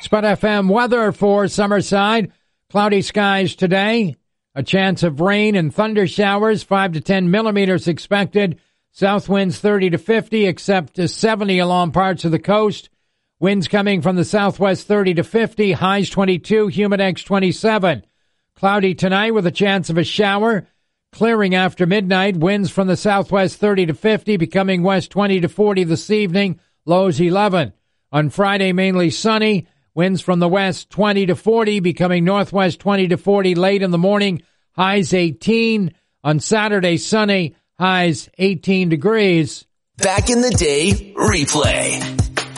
Spot FM weather for Summerside. Cloudy skies today. A chance of rain and thunder showers, 5 to 10 millimeters expected. South winds 30 to 50, except to 70 along parts of the coast. Winds coming from the southwest 30 to 50, highs 22, humidex 27. Cloudy tonight with a chance of a shower. Clearing after midnight, winds from the southwest 30 to 50, becoming west 20 to 40 this evening, lows 11. On Friday, mainly sunny. Winds from the west 20 to 40, becoming northwest 20 to 40 late in the morning, highs 18. On Saturday, sunny, highs 18 degrees. Back in the Day replay.